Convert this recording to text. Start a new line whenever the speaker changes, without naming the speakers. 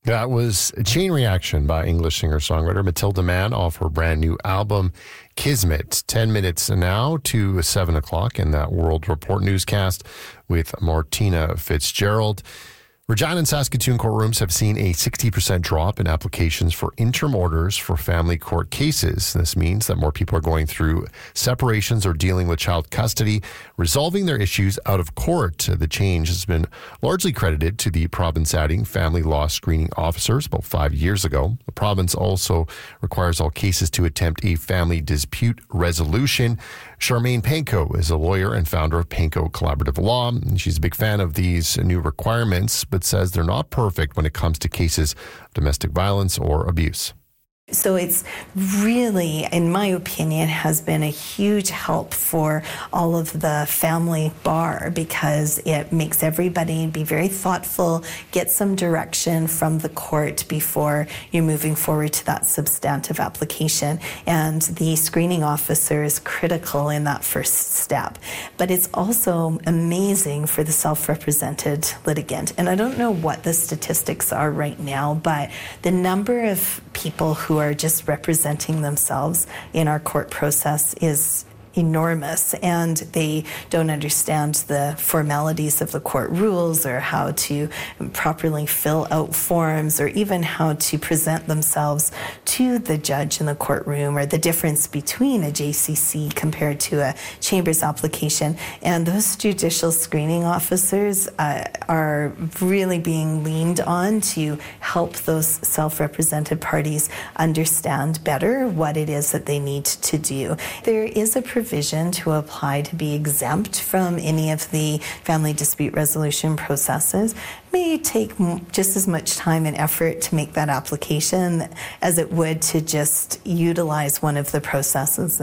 That was a Chain Reaction by English singer-songwriter Matilda Mann off her brand new album, Kismet. 10 minutes now to 7 o'clock in that World Report newscast with Martina Fitzgerald. Regina and Saskatoon courtrooms have seen a 60% drop in applications for interim orders for family court cases. This means that more people are going through separations or dealing with child custody, resolving their issues out of court. The change has been largely credited to the province adding family law screening officers about 5 years ago. The province also requires all cases to attempt a family dispute resolution. Charmaine Panko is a lawyer and founder of Panko Collaborative Law. She's a big fan of these new requirements, but says they're not perfect when it comes to cases of domestic violence or abuse.
So it's really, in my opinion, has been a huge help for all of the family bar because it makes everybody be very thoughtful, get some direction from the court before you're moving forward to that substantive application. And the screening officer is critical in that first step. But it's also amazing for the self-represented litigant. And I don't know what the statistics are right now, but the number of people who are just representing themselves in our court process is enormous, and they don't understand the formalities of the court rules or how to properly fill out forms or even how to present themselves to the judge in the courtroom or the difference between a JCC compared to a chambers application. And those judicial screening officers are really being leaned on to help those self-represented parties understand better what it is that they need to do. There is a provision to apply to be exempt from any of the family dispute resolution processes. It may take just as much time and effort to make that application as it would to just utilize one of the processes